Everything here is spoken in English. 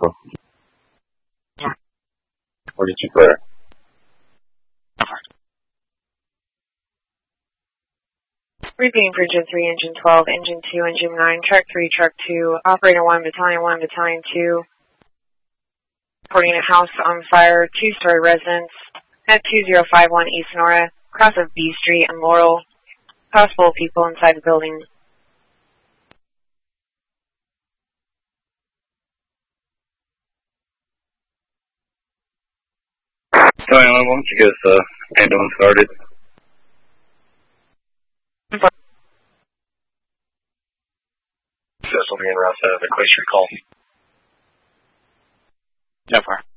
42 clear. Repeating for Engine 3, Engine 12, Engine 2, Engine 9, Truck 3, Truck 2, Operator 1, Battalion 1, Battalion 2. Reporting a house on fire, two-story residence at 2051 East Nora, cross of B Street and Laurel. Possible people inside the building. Battalion 1, why don't you get us ambulance started? This will be in route to the Clay Street call. No far.